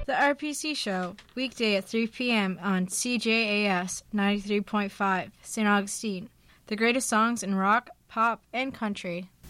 The RPC Show, weekday at 3 p.m. on CJAS 93.5, St. Augustine. The greatest songs in rock, pop, and country.